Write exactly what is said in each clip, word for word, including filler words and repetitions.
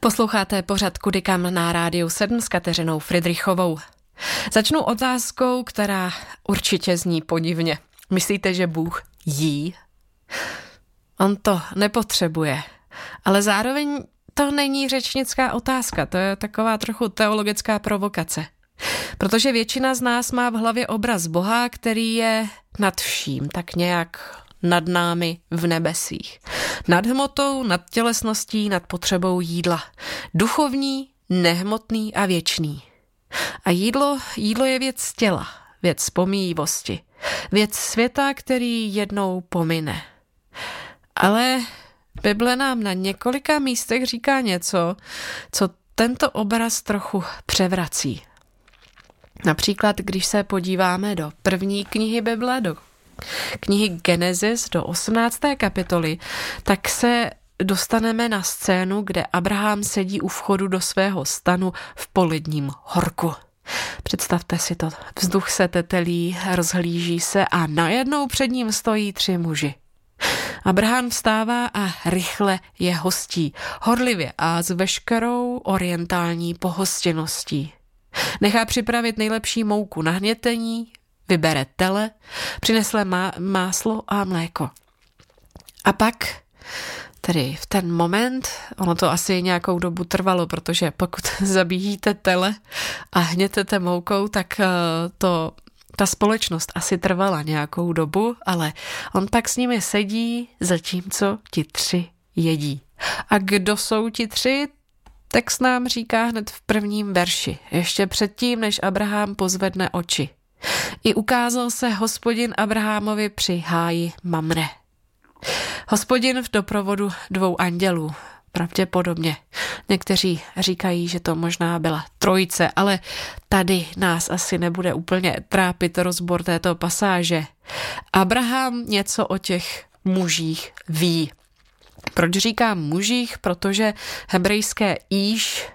Posloucháte pořad Kudy kam na Rádiu sedm s Kateřinou Fridrichovou. Začnu otázkou, která určitě zní podivně. Myslíte, že Bůh jí? On to nepotřebuje, ale zároveň to není řečnická otázka, to je taková trochu teologická provokace. Protože většina z nás má v hlavě obraz Boha, který je nad vším, tak nějak nad námi v nebesích. Nad hmotou, nad tělesností, nad potřebou jídla. Duchovní, nehmotný a věčný. A jídlo, jídlo je věc těla, věc pomíjivosti, věc světa, který jednou pomine. Ale Bible nám na několika místech říká něco, co tento obraz trochu převrací. Například, když se podíváme do první knihy Bible, do knihy Genesis, do osmnácté kapitoly, tak se dostaneme na scénu, kde Abraham sedí u vchodu do svého stanu v poledním horku. Představte si to, vzduch se tetelí, rozhlíží se a najednou před ním stojí tři muži. Abraham vstává a rychle je hostí, horlivě a s veškerou orientální pohostinností. Nechá připravit nejlepší mouku na hnětení, vybere tele, přinesle má, máslo a mléko. A pak, tedy v ten moment, ono to asi nějakou dobu trvalo, protože pokud zabíjíte tele a hnětete moukou, tak to, ta společnost asi trvala nějakou dobu, ale on pak s nimi sedí, zatímco ti tři jedí. A kdo jsou ti tři? Text nám říká hned v prvním verši, ještě předtím, než Abraham pozvedne oči. I ukázal se Hospodin Abrahamovi při háji Mamre. Hospodin v doprovodu dvou andělů, pravděpodobně. Někteří říkají, že to možná byla trojice, ale tady nás asi nebude úplně trápit rozbor této pasáže. Abraham něco o těch mužích ví. Proč říkám mužích? Protože hebrejské íš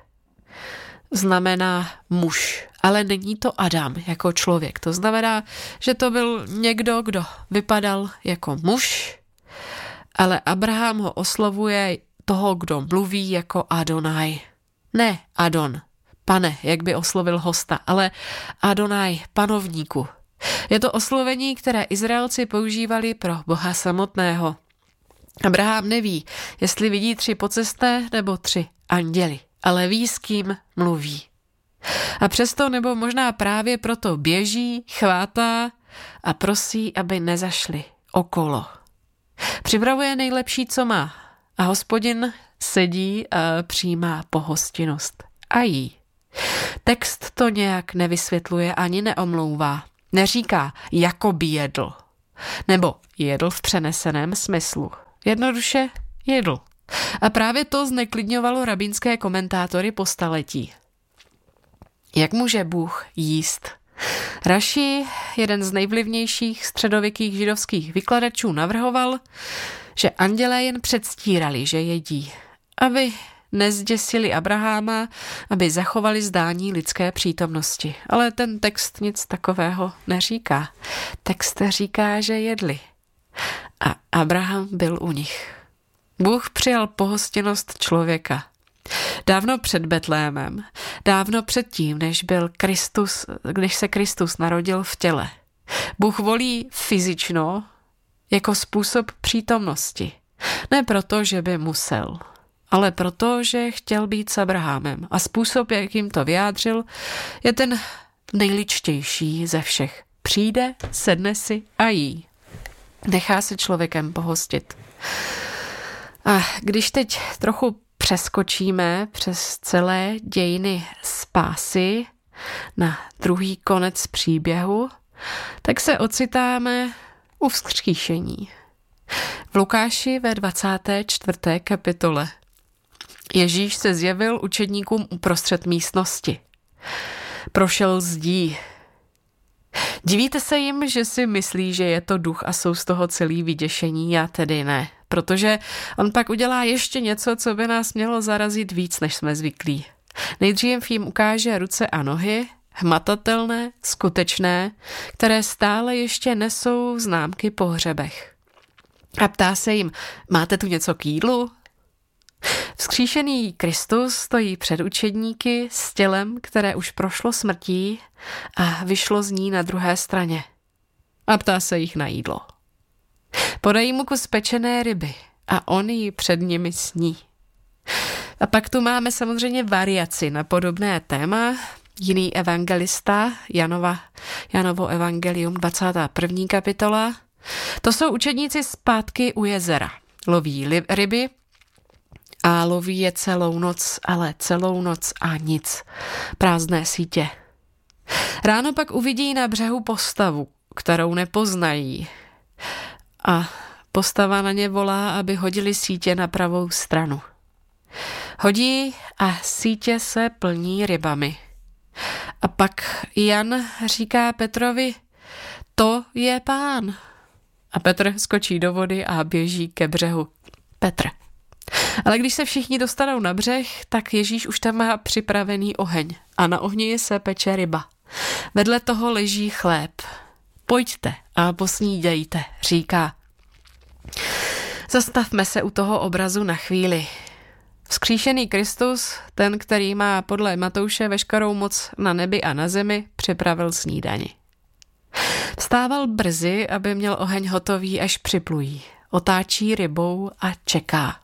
znamená muž, ale není to Adam jako člověk. To znamená, že to byl někdo, kdo vypadal jako muž, ale Abraham ho oslovuje toho, kdo mluví jako Adonai. Ne Adon, pane, jak by oslovil hosta, ale Adonai, panovníku. Je to oslovení, které Izraelci používali pro Boha samotného. Abraham neví, jestli vidí tři pocestné nebo tři anděli, ale ví, s kým mluví. A přesto nebo možná právě proto běží, chvátá a prosí, aby nezašli okolo. Připravuje nejlepší, co má, a Hospodin sedí a přijímá pohostinnost a jí. Text to nějak nevysvětluje ani neomlouvá. Neříká, jako by jedl, nebo jedl v přeneseném smyslu. Jednoduše jedl. A právě to zneklidňovalo rabínské komentátory po staletí. Jak může Bůh jíst? Raši, jeden z nejvlivnějších středověkých židovských vykladačů, navrhoval, že andělé jen předstírali, že jedí, aby nezděsili Abraháma, aby zachovali zdání lidské přítomnosti. Ale ten text nic takového neříká. Text říká, že jedli. A Abraham byl u nich. Bůh přijal pohostinnost člověka. Dávno před Betlémem, dávno předtím, než byl Kristus, když se Kristus narodil v těle. Bůh volí fyzično jako způsob přítomnosti. Ne proto, že by musel, ale proto, že chtěl být s Abrahamem. A způsob, jakým to vyjádřil, je ten nejličtější ze všech. Přijde, sedne si a jí. Nechá se člověkem pohostit. A když teď trochu přeskočíme přes celé dějiny spásy na druhý konec příběhu, tak se ocitáme u vzkříšení. V Lukáši ve dvacáté čtvrté kapitole Ježíš se zjevil učedníkům uprostřed místnosti. Prošel zdí. Divíte se jim, že si myslí, že je to duch a jsou z toho celý vyděšení? Já tedy ne, protože on pak udělá ještě něco, co by nás mělo zarazit víc, než jsme zvyklí. Nejdřív jim ukáže ruce a nohy, hmatatelné, skutečné, které stále ještě nesou známky po hřebech. A ptá se jim, máte tu něco k jídlu? Vzkříšený Kristus stojí před učedníky s tělem, které už prošlo smrtí a vyšlo z ní na druhé straně. A ptá se jich na jídlo. Podají mu kus pečené ryby a on ji před nimi sní. A pak tu máme samozřejmě variaci na podobné téma. Jiný evangelista, Janova, Janovo evangelium, dvacátá první kapitola. To jsou učedníci zpátky u jezera. Loví li- ryby a loví je celou noc, ale celou noc a nic. Prázdné sítě. Ráno pak uvidí na břehu postavu, kterou nepoznají. A postava na ně volá, aby hodili sítě na pravou stranu. Hodí a sítě se plní rybami. A pak Jan říká Petrovi, to je Pán. A Petr skočí do vody a běží ke břehu. Petr. Ale když se všichni dostanou na břeh, tak Ježíš už tam má připravený oheň a na ohni se peče ryba. Vedle toho leží chléb. Pojďte a posnídejte, říká. Zastavme se u toho obrazu na chvíli. Vzkříšený Kristus, ten, který má podle Matouše veškerou moc na nebi a na zemi, připravil snídani. Vstával brzy, aby měl oheň hotový, až připlují. Otáčí rybou a čeká.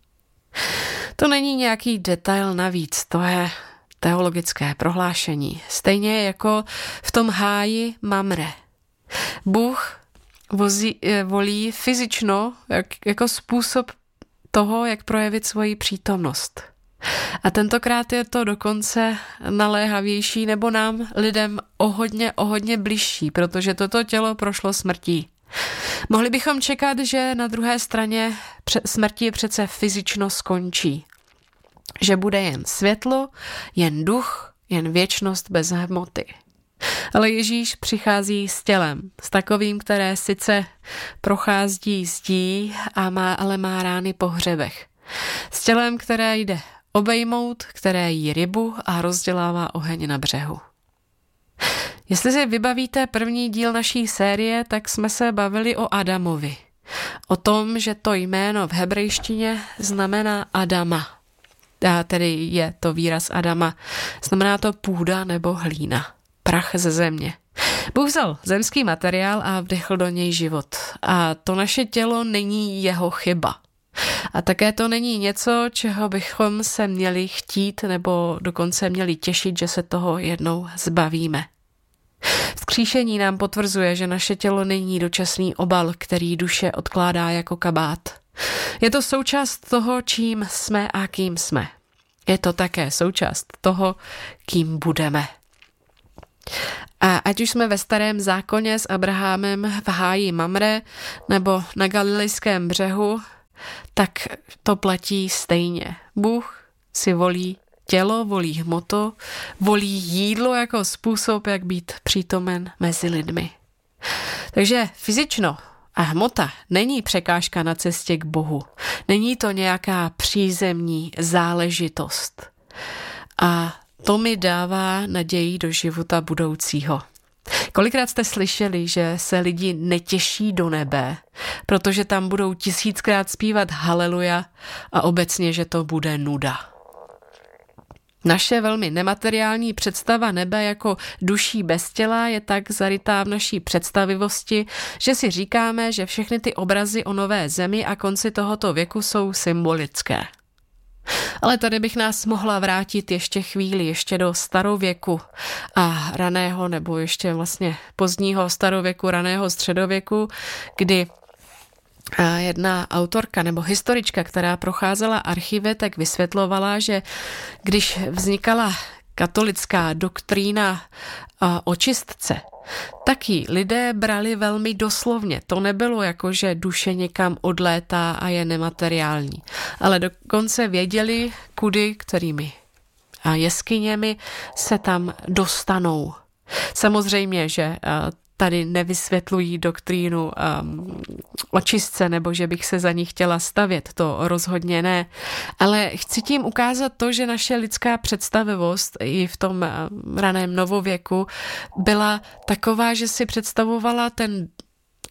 To není nějaký detail navíc, to je teologické prohlášení. Stejně jako v tom háji Mamre. Bůh vozí, volí fyzično jak, jako způsob toho, jak projevit svoji přítomnost. A tentokrát je to dokonce naléhavější nebo nám lidem o hodně, o hodně bližší, protože toto tělo prošlo smrtí. Mohli bychom čekat, že na druhé straně smrti přece fyzično skončí. Že bude jen světlo, jen duch, jen věčnost bez hmoty. Ale Ježíš přichází s tělem, s takovým, které sice prochází zdí, a má, ale má rány po hřebech. S tělem, které jde obejmout, které jí rybu a rozdělává oheň na břehu. Jestli si vybavíte první díl naší série, tak jsme se bavili o Adamovi. O tom, že to jméno v hebrejštině znamená Adama. A tedy je to výraz Adama. Znamená to půda nebo hlína. Prach ze země. Bůh vzal zemský materiál a vdechl do něj život. A to naše tělo není jeho chyba. A také to není něco, čeho bychom se měli chtít nebo dokonce měli těšit, že se toho jednou zbavíme. Vzkříšení nám potvrzuje, že naše tělo není dočasný obal, který duše odkládá jako kabát. Je to součást toho, čím jsme a kým jsme. Je to také součást toho, kým budeme. A ať už jsme ve starém zákoně s Abrahamem v háji Mamre nebo na Galilejském břehu, tak to platí stejně. Bůh si volí tělo, volí hmotu, volí jídlo jako způsob, jak být přítomen mezi lidmi. Takže fyzično a hmota není překážka na cestě k Bohu. Není to nějaká přízemní záležitost. A to mi dává naději do života budoucího. Kolikrát jste slyšeli, že se lidi netěší do nebe, protože tam budou tisíckrát zpívat haleluja a obecně, že to bude nuda. Naše velmi nemateriální představa nebe jako duší bez těla je tak zarytá v naší představivosti, že si říkáme, že všechny ty obrazy o nové zemi a konci tohoto věku jsou symbolické. Ale tady bych nás mohla vrátit ještě chvíli, ještě do starověku a raného nebo ještě vlastně pozdního starověku, raného středověku, kdy jedna autorka nebo historička, která procházela archivy, tak vysvětlovala, že když vznikala katolická doktrína o čistce, taky lidé brali velmi doslovně. To nebylo jako, že duše někam odlétá a je nemateriální. Ale dokonce věděli, kudy, kterými jeskyněmi se tam dostanou. Samozřejmě, že tady nevysvětlují doktrínu um, očistce, nebo že bych se za ní chtěla stavět, to rozhodně ne. Ale chci tím ukázat to, že naše lidská představivost i v tom raném novověku byla taková, že si představovala ten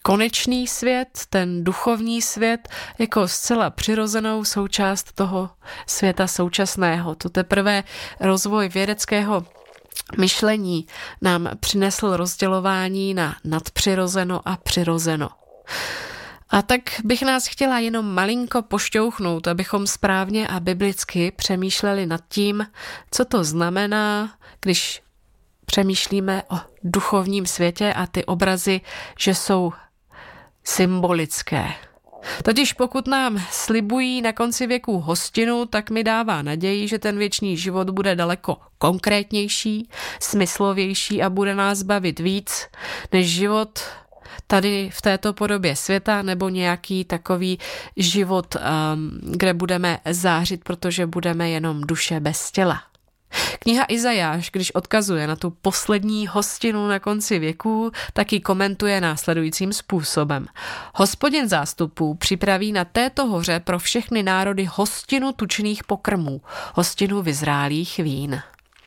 konečný svět, ten duchovní svět, jako zcela přirozenou součást toho světa současného. To teprve rozvoj vědeckého myšlení nám přinesl rozdělování na nadpřirozeno a přirozeno. A tak bych nás chtěla jenom malinko pošťouchnout, abychom správně a biblicky přemýšleli nad tím, co to znamená, když přemýšlíme o duchovním světě a ty obrazy, že jsou symbolické. Totiž pokud nám slibují na konci věku hostinu, tak mi dává naději, že ten věčný život bude daleko konkrétnější, smyslovější a bude nás bavit víc než život tady v této podobě světa nebo nějaký takový život, kde budeme zářit, protože budeme jenom duše bez těla. Kniha Izajáš, když odkazuje na tu poslední hostinu na konci věků, tak ji komentuje následujícím způsobem. Hospodin zástupů připraví na této hoře pro všechny národy hostinu tučných pokrmů, hostinu vyzrálých vín.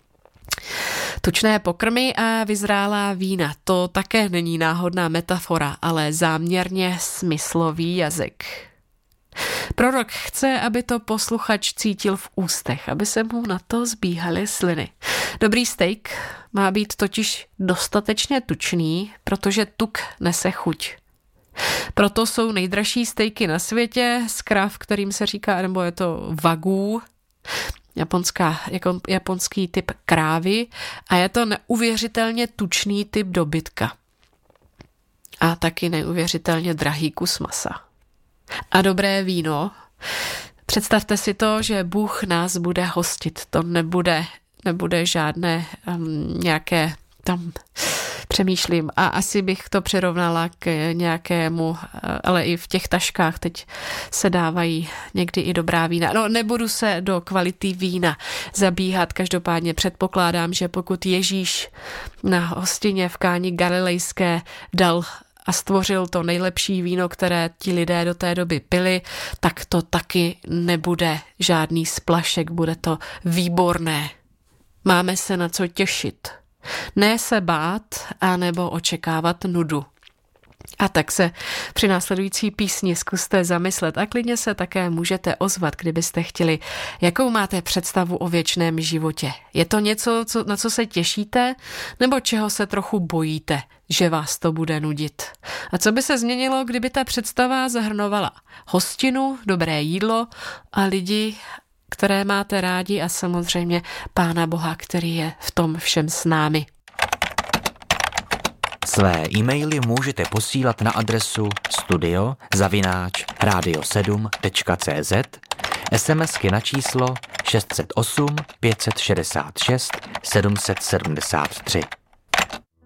Tučné pokrmy a vyzrálá vína, to také není náhodná metafora, ale záměrně smyslový jazyk. Prorok chce, aby to posluchač cítil v ústech, aby se mu na to zbíhaly sliny. Dobrý steak má být totiž dostatečně tučný, protože tuk nese chuť. Proto jsou nejdražší stejky na světě z krav, kterým se říká, nebo je to wagyu, japonská, jako japonský typ krávy, a je to neuvěřitelně tučný typ dobytka. A taky neuvěřitelně drahý kus masa. A dobré víno. Představte si to, že Bůh nás bude hostit. To nebude, nebude žádné um, nějaké tam přemýšlím. A asi bych to přirovnala k nějakému, ale i v těch taškách teď se dávají někdy i dobrá vína. No, nebudu se do kvality vína zabíhat, každopádně předpokládám, že pokud Ježíš na hostině v Káni Galilejské dal a stvořil to nejlepší víno, které ti lidé do té doby pili, tak to taky nebude žádný splašek, bude to výborné. Máme se na co těšit. Ne se bát, anebo očekávat nudu. A tak se při následující písni zkuste zamyslet a klidně se také můžete ozvat, kdybyste chtěli. Jakou máte představu o věčném životě? Je to něco, co, na co se těšíte, nebo čeho se trochu bojíte, že vás to bude nudit? A co by se změnilo, kdyby ta představa zahrnovala hostinu, dobré jídlo a lidi, které máte rádi, a samozřejmě Pána Boha, který je v tom všem s námi? Své e-maily můžete posílat na adresu studio zavináč radio sedm tečka cé zet, SMSky na číslo šest set osm pět set šedesát šest sedm set sedmdesát tři.